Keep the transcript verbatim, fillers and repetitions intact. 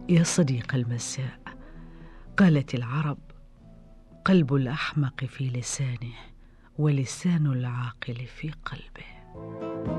يا صديق المساء، قالت العرب: قلب الأحمق في لسانه، ولسان العاقل في قلبه.